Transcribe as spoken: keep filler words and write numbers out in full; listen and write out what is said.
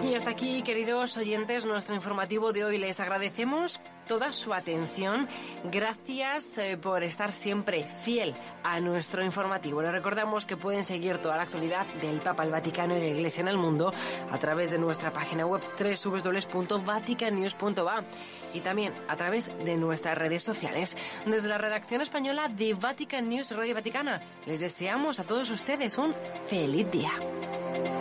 Y hasta aquí, queridos oyentes, nuestro informativo de hoy. Les agradecemos toda su atención. Gracias eh, por estar siempre fiel a nuestro informativo. Les recordamos que pueden seguir toda la actualidad del Papa, el Vaticano y la Iglesia en el mundo a través de nuestra página web doble u doble u doble u punto vatican news punto va y también a través de nuestras redes sociales. Desde la redacción española de Vatican News Radio Vaticana, les deseamos a todos ustedes un feliz día.